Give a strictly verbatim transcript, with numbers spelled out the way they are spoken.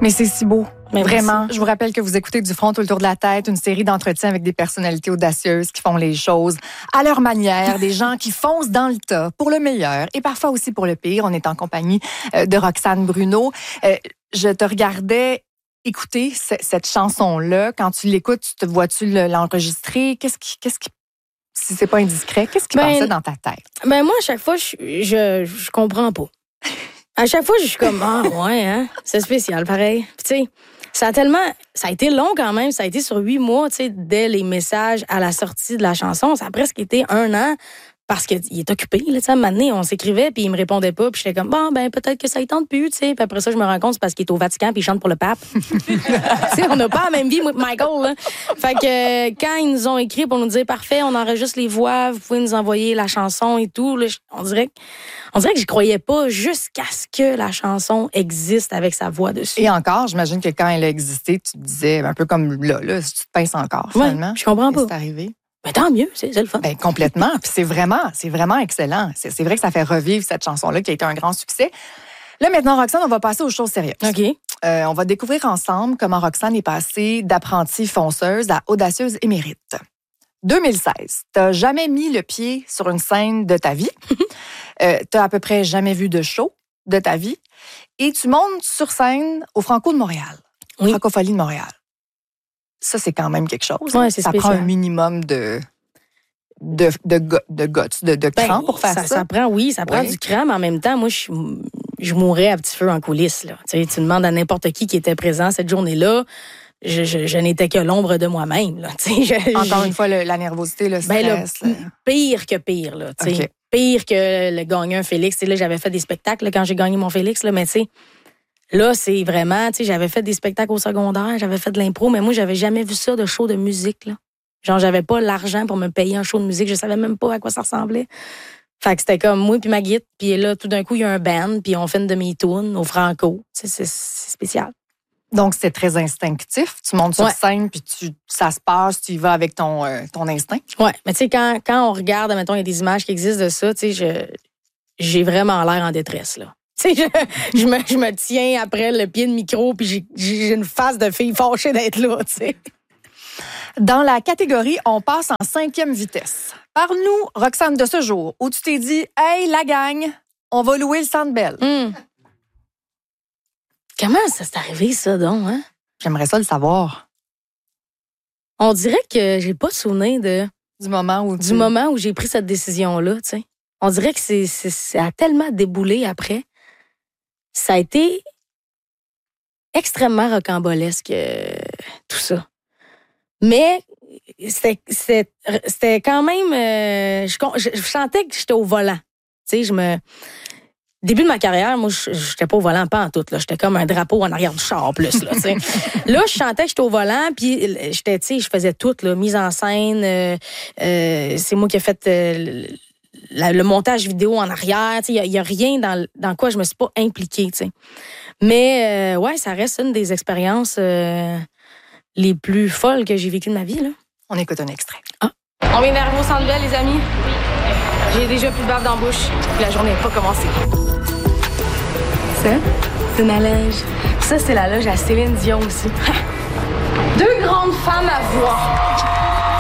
Mais c'est si beau. Mais Vraiment. merci. Je vous rappelle que vous écoutez Du front tout le tour de la tête, une série d'entretiens avec des personnalités audacieuses qui font les choses à leur manière, des gens qui foncent dans le tas pour le meilleur et parfois aussi pour le pire. On est en compagnie de Roxane Bruno. Je te regardais écouter cette chanson-là. Quand tu l'écoutes, tu te vois-tu l'enregistrer? Qu'est-ce qui, qu'est-ce qui, si c'est pas indiscret, qu'est-ce qui ben, passait dans ta tête? Ben moi, à chaque fois, je, je, je comprends pas. À chaque fois, je suis comme, ah ouais, hein, c'est spécial, pareil. Puis tu sais, ça a tellement, ça a été long quand même, ça a été sur huit mois, tu sais, dès les messages à la sortie de la chanson, ça a presque été un an. Parce qu'il est occupé, là, tu sais, à un moment donné, on s'écrivait, puis il me répondait pas, puis j'étais comme, bon, ben, peut-être que ça ne tente plus, tu sais. Puis après ça, je me rends compte, c'est parce qu'il est au Vatican, puis il chante pour le pape. Tu sais, on n'a pas la même vie, moi, Michael, là. Fait que, euh, quand ils nous ont écrit pour nous dire, parfait, on enregistre les voix, vous pouvez nous envoyer la chanson et tout, là, on dirait que, on dirait que j'y croyais pas jusqu'à ce que la chanson existe avec sa voix dessus. Et encore, j'imagine que quand elle a existé, tu te disais, un peu comme là, là, si tu te pinces encore, finalement. Ouais, je comprends pas. C'est arrivé. Ben, tant mieux, c'est, c'est le fun. Ben, complètement. Puis c'est vraiment, c'est vraiment excellent. C'est, c'est vrai que ça fait revivre cette chanson-là qui a été un grand succès. Là, maintenant, Roxane, on va passer aux choses sérieuses. OK. Euh, on va découvrir ensemble comment Roxane est passée d'apprentie fonceuse à audacieuse émérite. deux mille seize, t'as jamais mis le pied sur une scène de ta vie. euh, t'as à peu près jamais vu de show de ta vie. Et tu montes sur scène au Franco de Montréal. Oui. Francophonie de Montréal. Ça, c'est quand même quelque chose. Ouais, c'est ça spécial. prend un minimum de, de, de, de, de guts, de, de cran Ben, pour faire ça. ça. Ça prend, oui, ça prend Oui. du cran, mais en même temps, moi, je, je mourrais à petit feu en coulisses. Là. Tu sais, tu demandes à n'importe qui qui était présent cette journée-là, je, je, je n'étais que l'ombre de moi-même. Là. Tu sais, je, Encore je, une fois, le, la nervosité, le stress. Ben, là. le, pire que pire. Là, tu sais. OK. Pire que le gagnant Félix. Tu sais, là, j'avais fait des spectacles là, quand j'ai gagné mon Félix, là, mais tu sais, là, c'est vraiment, tu sais, j'avais fait des spectacles au secondaire, j'avais fait de l'impro, mais moi, j'avais jamais vu ça de show de musique, là. Genre, j'avais pas l'argent pour me payer un show de musique, je savais même pas à quoi ça ressemblait. Fait que c'était comme moi puis ma guitare, puis là, tout d'un coup, il y a un band, puis on fait une demi-tourne au Franco. Tu sais, c'est, c'est spécial. Donc, c'est très instinctif. Tu montes sur Ouais. scène, puis tu, ça se passe, tu y vas avec ton, euh, ton instinct. Ouais, mais tu sais, quand, quand on regarde, mettons, il y a des images qui existent de ça, tu sais, je, j'ai vraiment l'air en détresse, là. Tu sais, je, je, me, je me tiens après le pied de micro, puis j'ai, j'ai une face de fille fâchée d'être là, tu sais. Dans la catégorie, on passe en cinquième vitesse. Parle-nous, Roxane, de ce jour où tu t'es dit, hey, la gang, on va louer le Centre Bell. Hum. Comment ça s'est arrivé, ça, donc, hein? J'aimerais ça le savoir. On dirait que j'ai pas de souvenir de, Du moment où du tu... moment où j'ai pris cette décision-là, tu sais. On dirait que c'est, c'est, ça a tellement déboulé après. Ça a été extrêmement rocambolesque, euh, tout ça. Mais c'était, c'était, c'était quand même... Euh, je, je, je sentais que j'étais au volant. Tu sais, je me... Début de ma carrière, moi, je j'étais pas au volant, pas en tout. Là. J'étais comme un drapeau en arrière du char, plus. Là, t'sais. Là, je sentais que j'étais au volant, puis j'étais, tu sais, je faisais tout, là, mise en scène. Euh, euh, c'est moi qui ai fait euh, la, le montage vidéo en arrière. Il y, y a rien dans, dans quoi je me suis pas impliquée, tu sais. Mais, euh, ouais, ça reste une des expériences euh, les plus folles que j'ai vécues de ma vie, là. On écoute un extrait. Ah. On vient d'arriver au Centre Bell, les amis. J'ai déjà plus de bave dans la bouche, puis la journée n'est pas commencée. Ça, c'est une loge. Ça, c'est la loge à Céline Dion aussi. Deux grandes femmes à voix.